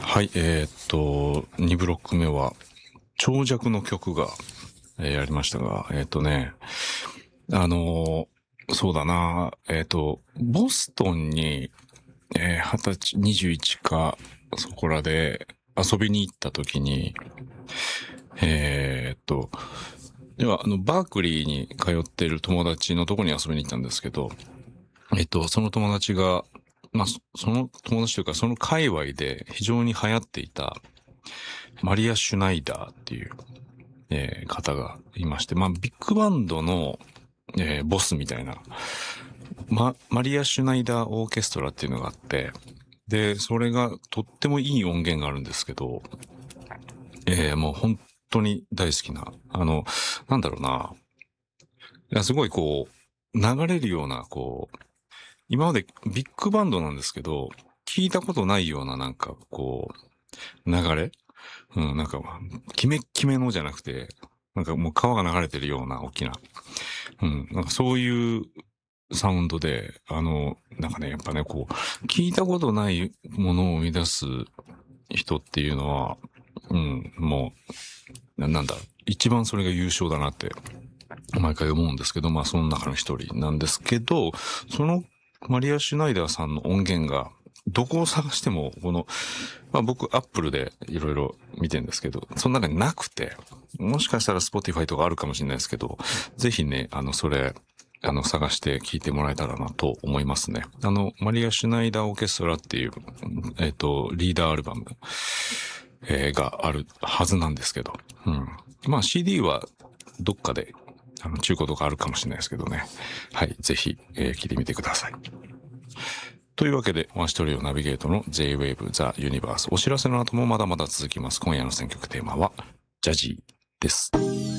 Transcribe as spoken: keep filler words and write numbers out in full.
はい、えーっと、にブロック目は、長尺の曲が、えーありましたが、えーっとね、あのーそうだな、えーっと、ボストンに、えー、はたち、にじゅういちか、そこらで遊びに行った時に、えーっと、では、あの、バークリーに通ってる友達のとこに遊びに行ったんですけど、えっと、その友達が、まあ、そその友達というか、その界隈で非常に流行っていた、マリア・シュナイダーっていう、えー方がいまして、まあ、ビッグバンドの、えーボスみたいな、ま、マリア・シュナイダーオーケストラっていうのがあって、で、それがとってもいい音源があるんですけど、えーもう本当に大好きな、あの、なんだろうな、いや、すごいこう、流れるような、こう、今までビッグバンドなんですけど、聞いたことないようななんかこう、流れうん、なんか、キメッキメのじゃなくて、なんかもう川が流れてるような大きな、うん、なんかそういうサウンドで、あの、なんかね、やっぱね、こう、聞いたことないものを生み出す人っていうのは、うん、もう、ななんだ、一番それが優勝だなって、毎回思うんですけど、まあその中の一人なんですけど、そのマリア・シュナイダーさんの音源が、どこを探しても、この、まあ僕、アップルでいろいろ見てるんですけど、その中になくて、もしかしたら Spotify とかあるかもしれないですけど、ぜひね、あの、それ、あの、探して聞いてもらえたらなと思いますね。あの、マリア・シュナイダーオーケストラっていう、えっと、リーダーアルバム、えーがあるはずなんですけど、うん。まあ シーディー はどっかで、あの、中古とかあるかもしれないですけどね。はい、ぜひ、えー聞いてみてください。というわけで、ワンシトリオナビゲートの J-Wave The Universe。お知らせの後もまだまだ続きます。今夜の選曲テーマは、ジャジーです。